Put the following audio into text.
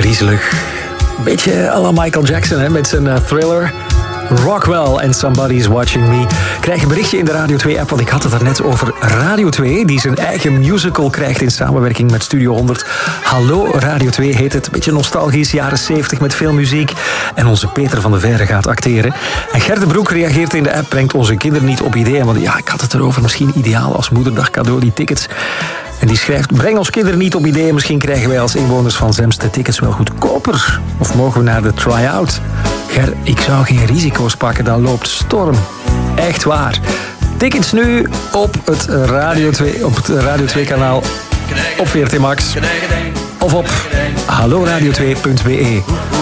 griezelig. Beetje à la Michael Jackson, hè, met zijn Thriller. Rockwell en Somebody's Watching Me. Krijg een berichtje in de Radio 2-app, want ik had het daarnet over Radio 2, die zijn eigen musical krijgt in samenwerking met Studio 100. Hallo Radio 2 heet het. Beetje nostalgisch, jaren 70 met veel muziek. En onze Peter van de Verre gaat acteren. En Gert de Broek reageert in de app, brengt onze kinderen niet op ideeën. Want ja, ik had het erover, misschien ideaal als moederdag cadeau, die tickets. En die schrijft, breng ons kinderen niet op ideeën. Misschien krijgen wij als inwoners van Zemst de tickets wel goedkoper. Of mogen we naar de try-out? Ger, ik zou geen risico's pakken, dan loopt storm. Echt waar. Tickets nu op het Radio 2 kanaal op VRT Max. Of op halloradio2.be.